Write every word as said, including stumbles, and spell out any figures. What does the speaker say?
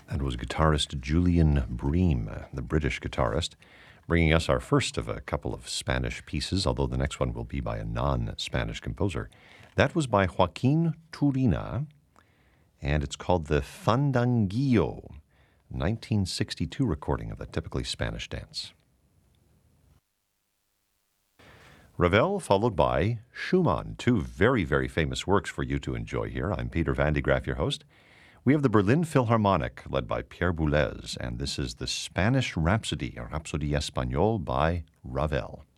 That was guitarist Julian Bream, the British guitarist, bringing us our first of a couple of Spanish pieces, although the next one will be by a non-Spanish composer. That was by Joaquin Turina, and it's called the Fandanguillo, nineteen sixty-two recording of the typically Spanish dance. Ravel, followed by Schumann, two very, very famous works for you to enjoy here. I'm Peter Van de Graaff, your host. We have the Berlin Philharmonic, led by Pierre Boulez, and this is the Spanish Rhapsody, or Rhapsody Espagnole by Ravel.